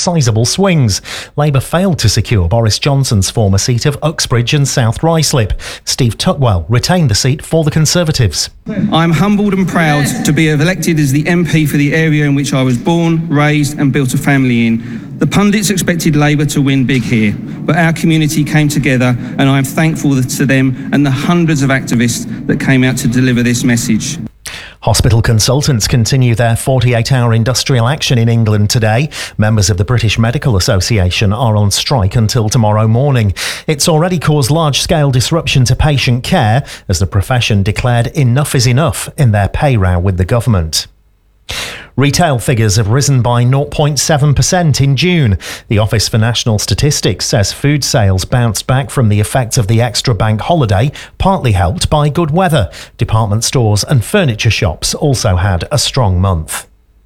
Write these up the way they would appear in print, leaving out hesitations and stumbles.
sizable swings. Labour failed to secure Boris Johnson's former seat of Uxbridge and South Ruislip. Steve Tuckwell retained the seat for the Conservatives. I'm humbled and proud to be elected as the MP for the area in which I was born, raised and built a family in. The pundits expected Labour to win big here, but our community came together and I am thankful to them and the hundreds of activists that came out to deliver this message. Hospital consultants continue their 48-hour industrial action in England today. Members of the British Medical Association are on strike until tomorrow morning. It's already caused large-scale disruption to patient care as the profession declared enough is enough in their pay row with the government. Retail figures have risen by 0.7% in June. The Office for National Statistics says food sales bounced back from the effects of the extra bank holiday, partly helped by good weather. Department stores and furniture shops also had a strong month.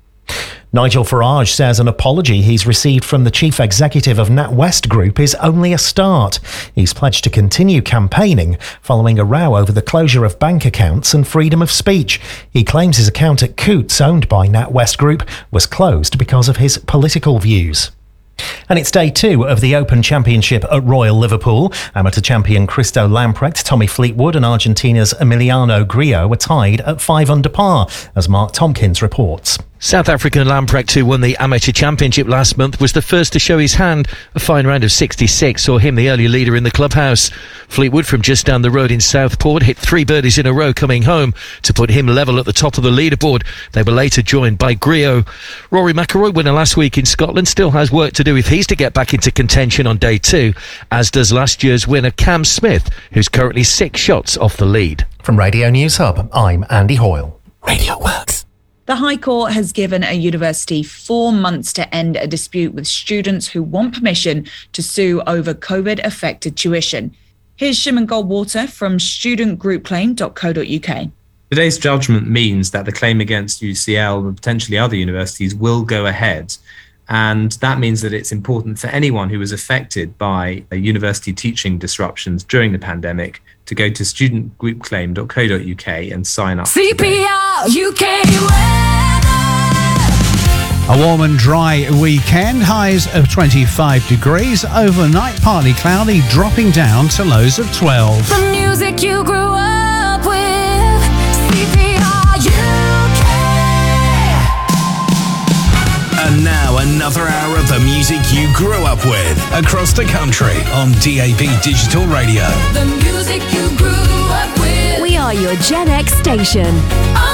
Nigel Farage says an apology he's received from the chief executive of NatWest Group is only a start. He's pledged to continue campaigning following a row over the closure of bank accounts and freedom of speech. He claims his account at Coutts, owned by NatWest Group, was closed because of his political views. And it's day 2 of the Open Championship at Royal Liverpool. Amateur champion Christo Lamprecht, Tommy Fleetwood and Argentina's Emiliano Grillo were tied at 5 under par, as Mark Tompkins reports. South African Lamprecht, who won the Amateur Championship last month, was the first to show his hand. A fine round of 66 saw him the early leader in the clubhouse. Fleetwood, from just down the road in Southport, hit 3 birdies in a row coming home to put him level at the top of the leaderboard. They were later joined by Grillo. Rory McIlroy, winner last week in Scotland, still has work to do if he's to get back into contention on day 2, as does last year's winner Cam Smith, who's currently 6 shots off the lead. From Radio News Hub, I'm Andy Hoyle. Radio Works. The High Court has given a university 4 months to end a dispute with students who want permission to sue over COVID-affected tuition. Here's Shimon Goldwater from studentgroupclaim.co.uk. Today's judgment means that the claim against UCL and potentially other universities will go ahead. And that means that it's important for anyone who was affected by university teaching disruptions during the pandemic to go to studentgroupclaim.co.uk and sign up. CPR UK weather. A warm and dry weekend, highs of 25 degrees, overnight partly cloudy, dropping down to lows of 12. The music you grew up with, CPR UK. And now another hour of the music you grew up with across the country on DAB Digital Radio. The music you grew up with. We are your Gen X station.